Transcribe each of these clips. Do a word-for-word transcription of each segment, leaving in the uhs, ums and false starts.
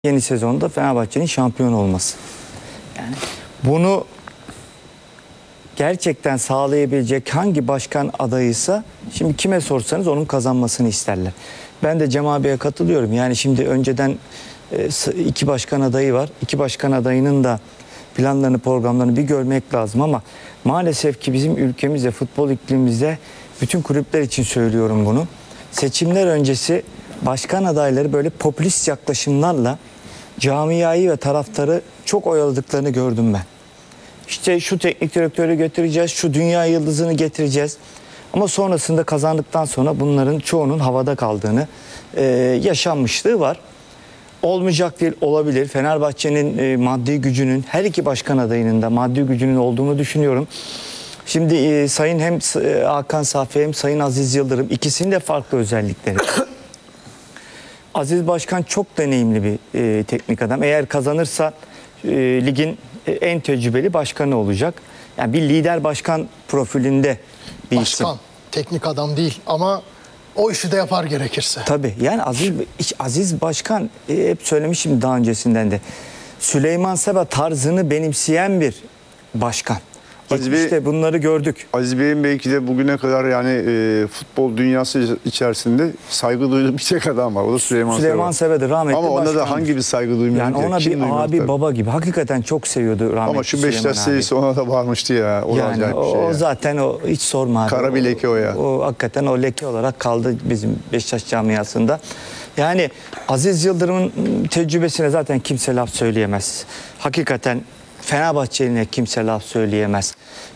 Yeni sezonda Fenerbahçe'nin şampiyon olması. Yani bunu gerçekten sağlayabilecek hangi başkan adayıysa şimdi kime sorsanız onun kazanmasını isterler. Ben de Cem abiye katılıyorum. Yani şimdi önceden iki başkan adayı var. İki başkan adayının da planlarını, programlarını bir görmek lazım ama maalesef ki bizim ülkemizde, futbol iklimimizde, bütün kulüpler için söylüyorum bunu. Seçimler öncesi başkan adayları böyle popülist yaklaşımlarla camiayı ve taraftarı çok oyaladıklarını gördüm ben. İşte şu teknik direktörü getireceğiz, şu dünya yıldızını getireceğiz. Ama sonrasında kazandıktan sonra bunların çoğunun havada kaldığını, e, yaşanmışlığı var. Olmayacak değil, olabilir. Fenerbahçe'nin e, maddi gücünün, her iki başkan adayının da maddi gücünün olduğunu düşünüyorum. Şimdi e, Sayın hem e, Hakan Safi hem Sayın Aziz Yıldırım, ikisinin de farklı özellikleri. Aziz Başkan çok deneyimli bir e, teknik adam. Eğer kazanırsa e, ligin e, en tecrübeli başkanı olacak. Yani bir lider başkan profilinde bir başkan, isim. teknik adam değil ama o işi de yapar gerekirse. Tabii yani Aziz, Aziz Başkan e, hep söylemişim daha öncesinden de. Süleyman Seba tarzını benimseyen bir başkan. İşte bunları gördük. Aziz Bey'in belki de bugüne kadar yani e, futbol dünyası içerisinde saygı duyduğu bir tek adam var. O da Süleyman, Süleyman Seba. Seba'dır, rahmetli Ama ona başkandır. da hangi bir saygı duymuyor? Yani ona Kim bir abi tabii. baba gibi. Hakikaten çok seviyordu rahmetli Ama şu Beşiktaş serisi ona da varmıştı ya. O yani acayip bir şey o ya. zaten o hiç sorma abi. Kara bir leke o ya. O, o hakikaten o leke olarak kaldı bizim Beşiktaş camiasında. Yani Aziz Yıldırım'ın tecrübesine zaten kimse laf söyleyemez. Hakikaten Fenerbahçe'line kimse laf söyleyemez.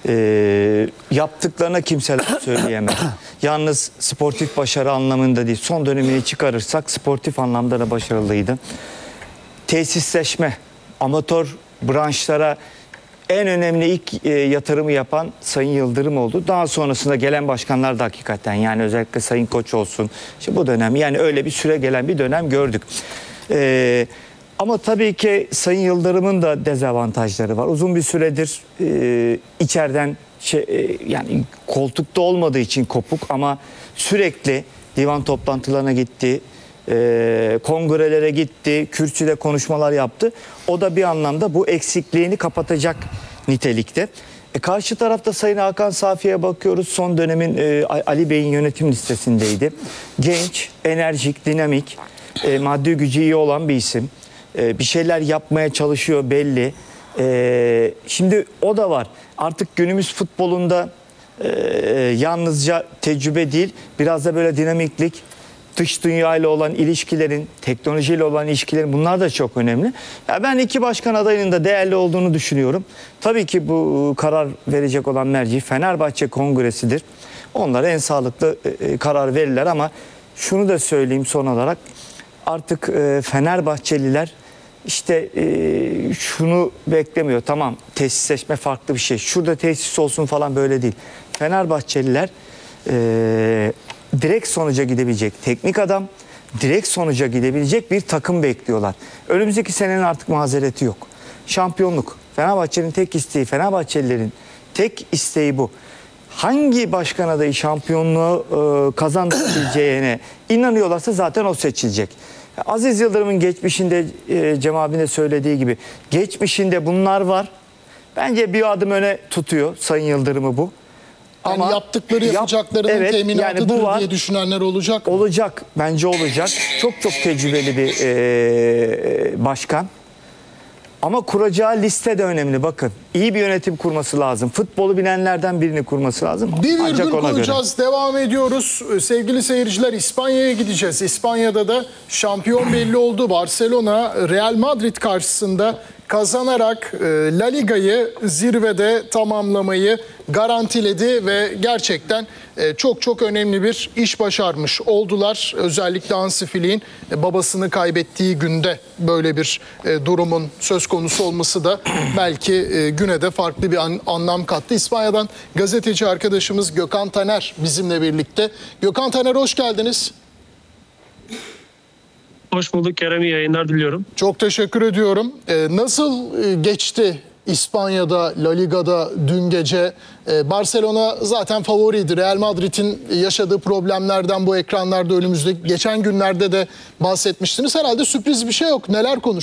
Ee, yaptıklarına kimse laf söyleyemez. Yalnız sportif başarı anlamında değil. Son dönemini çıkarırsak sportif anlamda da başarılıydı. Tesisleşme, amatör branşlara en önemli ilk e, yatırımı yapan Sayın Yıldırım oldu. Daha sonrasında gelen başkanlar da hakikaten, yani özellikle Sayın Koç olsun. İşte bu dönem, yani öyle bir süre gelen bir dönem gördük. Ee, ama tabii ki Sayın Yıldırım'ın da dezavantajları var. Uzun bir süredir e, içeriden şey, e, yani koltukta olmadığı için kopuk ama sürekli divan toplantılarına gitti. E, kongrelere gitti, kürsüde konuşmalar yaptı. O da bir anlamda bu eksikliğini kapatacak nitelikte. E, karşı tarafta Sayın Hakan Safi'ye bakıyoruz. Son dönemin e, Ali Bey'in yönetim listesindeydi. Genç, enerjik, dinamik, e, maddi gücü iyi olan bir isim. E, bir şeyler yapmaya çalışıyor belli. E, şimdi o da var. Artık günümüz futbolunda e, yalnızca tecrübe değil, biraz da böyle dinamiklik, dış dünyayla olan ilişkilerin, teknolojiyle olan ilişkilerin, bunlar da çok önemli. Ya ben iki başkan adayının da değerli olduğunu düşünüyorum. Tabii ki bu karar verecek olan merci Fenerbahçe Kongresi'dir. Onlara en sağlıklı karar verirler ama şunu da söyleyeyim son olarak. Artık Fenerbahçeliler işte şunu beklemiyor. Tamam, tesisleşme farklı bir şey. Şurada tesis olsun falan, böyle değil. Fenerbahçeliler Eee direkt sonuca gidebilecek teknik adam, direkt sonuca gidebilecek bir takım bekliyorlar. Önümüzdeki senenin artık mazereti yok. Şampiyonluk. Fenerbahçe'nin tek isteği, Fenerbahçelilerin tek isteği bu. Hangi başkan adayı şampiyonluğu e, kazandırabileceğine inanıyorlarsa zaten o seçilecek. Aziz Yıldırım'ın geçmişinde e, Cem abinin de söylediği gibi geçmişinde bunlar var. Bence bir adım öne tutuyor Sayın Yıldırım'ı bu. Yani ama yaptıklarını yap, yapacaklarının evet, teminatıdır yani bu var, diye düşünenler olacak mı? Olacak. Bence olacak. Çok çok tecrübeli bir e, başkan. Ama kuracağı liste de önemli. Bakın, iyi bir yönetim kurması lazım. Futbolu bilenlerden birini kurması lazım. Bir Ancak virgül ona kuracağız. göre. Devam ediyoruz. Sevgili seyirciler, İspanya'ya gideceğiz. İspanya'da da şampiyon belli oldu. Barcelona Real Madrid karşısında kazanarak La Liga'yı zirvede tamamlamayı garantiledi ve gerçekten çok çok önemli bir iş başarmış oldular. Özellikle Hansi Flick'in babasını kaybettiği günde böyle bir durumun söz konusu olması da belki güne de farklı bir anlam kattı. İspanya'dan gazeteci arkadaşımız Gökhan Taner bizimle birlikte. Gökhan Taner, hoş geldiniz. Hoş bulduk Kerem, iyi yayınlar diliyorum. Çok teşekkür ediyorum. Nasıl geçti İspanya'da, La Liga'da dün gece. Ee, Barcelona zaten favoriydi. Real Madrid'in yaşadığı problemlerden bu ekranlarda önümüzde geçen günlerde de bahsetmiştiniz. Herhalde sürpriz bir şey yok. Neler konuşuyorsunuz?